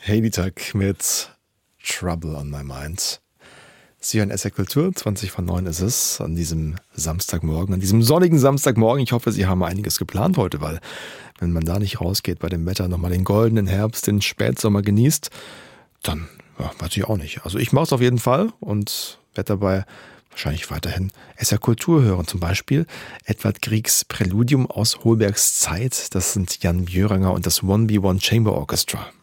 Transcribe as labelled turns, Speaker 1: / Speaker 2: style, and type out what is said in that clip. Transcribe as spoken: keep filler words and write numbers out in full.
Speaker 1: Hayley Tuck mit Trouble on My Mind. Sie hören S R Kultur, zwanzig vor neun ist es, an diesem Samstagmorgen, an diesem sonnigen Samstagmorgen. Ich hoffe, Sie haben einiges geplant heute, weil wenn man da nicht rausgeht bei dem Wetter, nochmal den goldenen Herbst, den Spätsommer genießt, dann ja, weiß ich auch nicht. Also ich mache es auf jeden Fall und werde dabei wahrscheinlich weiterhin S R Kultur hören. Zum Beispiel Edvard Griegs Präludium aus Holbergs Zeit. Das sind Jan Björanger und das One B One Chamber Orchestra.